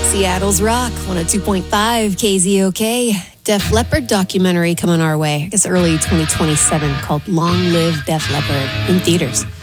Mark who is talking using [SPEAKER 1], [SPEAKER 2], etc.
[SPEAKER 1] Seattle's Rock, 102.5 KZOK. Def Leppard documentary coming our way. I guess early 2027 called Long Live Def Leppard in theaters.